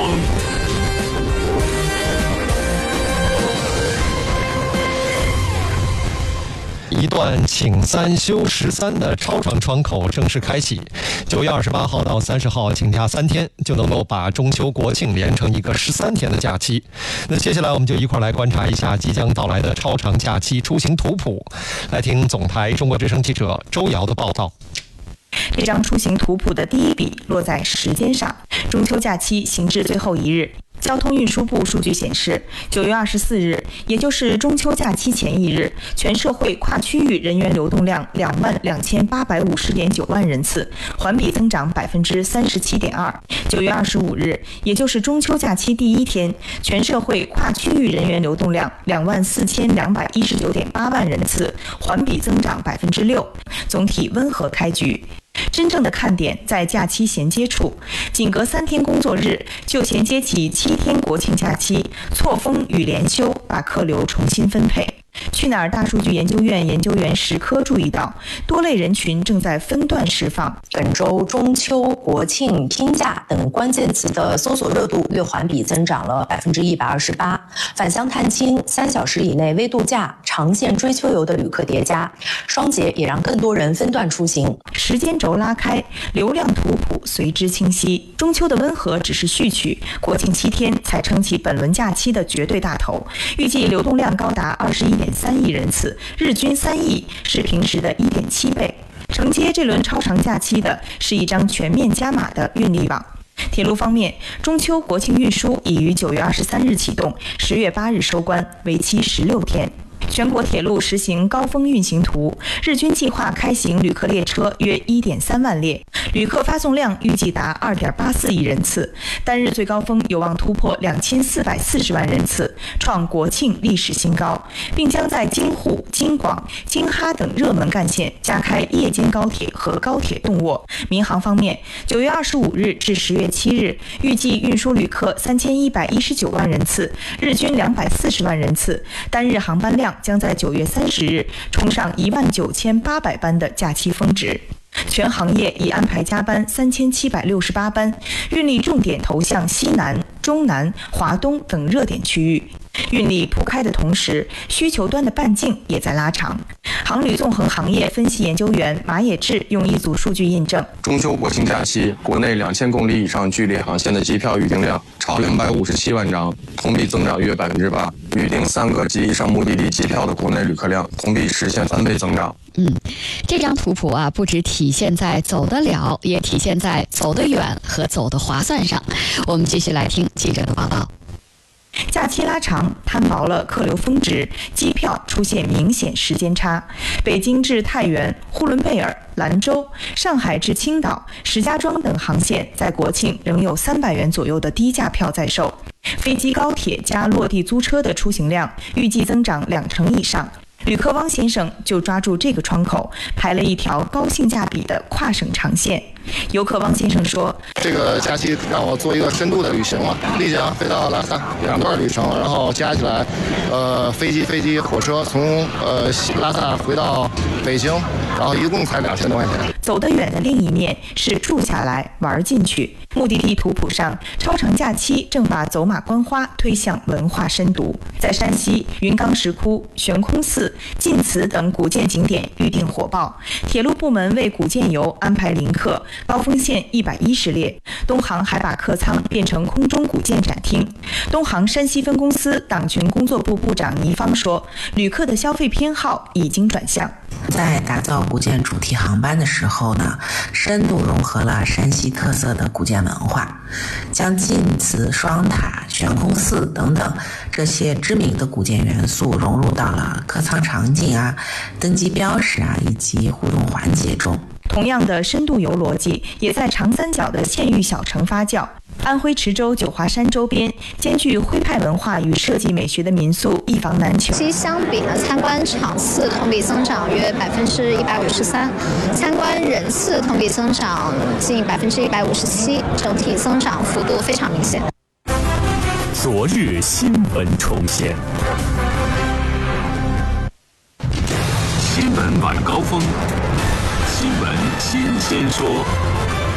一段请3休13的超长窗口正式开启。9月28号到30号，请假3天，就能够把中秋国庆连成一个13天的假期。那接下来我们就一块来观察一下即将到来的超长假期出行图谱。来听总台中国之声记者周瑶的报道。 这张出行图谱的第一笔落在时间上，中秋假期行至最后一日。交通运输部数据显示，9月24日，也就是中秋假期前一日，全社会跨区域人员流动量22850.9万人次，环比增长37.2%。9月25日，也就是中秋假期第一天，全社会跨区域人员流动量24219.8万人次，环比增长6%，总体温和开局。真正的看点在假期衔接处，仅隔3天工作日就衔接起7天国庆假期，错峰与连休，把客流重新分配。去哪儿大数据研究院研究员石科注意到，多类人群正在分段释放。 本周中秋、国庆、拼假等关键词的搜索热度月环比增长了128%，返乡探亲、3小时以内微度假、长线追秋游的旅客叠加，双节也让更多人分段出行。 时间轴拉开，流量图谱随之清晰。中秋的温和只是序曲，国庆7天才撑起本轮假期的绝对大头，预计流动量高达21.3亿人次，日均3亿，是平时的1.7倍。承接这轮超长假期的是一张全面加码的运力网。铁路方面，中秋国庆运输已于9月23日启动，10月8日收官，为期16天。全国铁路实行高峰运行图，日均计划开行旅客列车约1.3万列，旅客发送量预计达2.84亿人次，单日最高峰有望突破2440万人次，创国庆历史新高，并将在京沪、京广、京哈等热门干线加开夜间高铁和高铁动卧。民航方面，9月25日至10月7日，预计运输旅客3119万人次，日均240万人次，单日航班量将在9月30日冲上19800班的假期峰值。全行业已安排加班3768班，运力重点投向西南、中南、华东等热点区域。运力铺开的同时，需求端的半径也在拉长。航旅纵横行业分析研究员马野志用一组数据印证， 中秋国庆假期，国内2000公里以上距离航线的机票预订量超257万张，同比增长约8%。预订3个及以上目的地机票的国内旅客量同比实现3倍增长。 这张图谱不只体现在走得了，也体现在走得远和走得划算上。我们继续来听记者的报道。 假期拉长，摊薄了客流峰值，机票出现明显时间差。北京至太原、呼伦贝尔、兰州、上海至青岛、石家庄等航线在国庆仍有300元左右的低价票在售。飞机、高铁加落地租车的出行量预计增长20%以上。旅客汪先生就抓住这个窗口，排了一条高性价比的跨省长线。游客汪先生说：“ 这个假期让我做一个深度的旅行了，丽江飞到拉萨2段旅程，然后加起来，飞机、火车从拉萨回到北京，然后一共才2000多块钱。 走得远的另一面是住下来玩进去。目的地图谱上，超长假期正把走马观花推向文化深度。在山西云冈石窟、悬空寺、晋祠等古建景点预订火爆，铁路部门为古建游安排临客。高峰线110列，东航还把客舱变成空中古建展厅。东航山西分公司党群工作部部长倪芳说，旅客的消费偏好已经转向。 在打造古建主题航班的时候呢，深度融合了山西特色的古建文化，将晋祠、双塔、悬空寺等等这些知名的古建元素融入到了客舱场景登机标识以及互动环节中。 同样的深度游逻辑也在长三角的县域小城发酵。安徽池州九华山周边兼具徽派文化与设计美学的民宿一房难求。 其相比呢，参观场次同比增长约153%，参观人次同比增长近157%，整体增长幅度非常明显。 昨日新闻重现，新闻晚高峰，新闻新鲜说。